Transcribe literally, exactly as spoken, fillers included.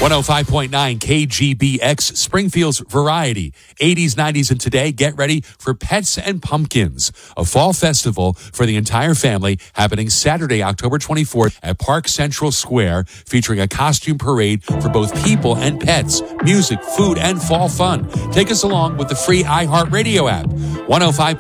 one oh five point nine K G B X, Springfield's Variety. eighties, nineties, and today, get ready for Pets and Pumpkins, a fall festival for the entire family happening Saturday, October twenty-fourth at Park Central Square, featuring a costume parade for both people and pets, music, food, and fall fun. Take us along with the free iHeartRadio app. one oh five